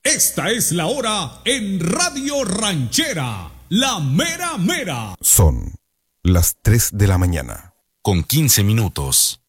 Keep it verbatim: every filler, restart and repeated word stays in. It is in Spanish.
Esta es la hora en Radio Ranchera, la mera mera. Son las tres de la mañana. Con quince minutos.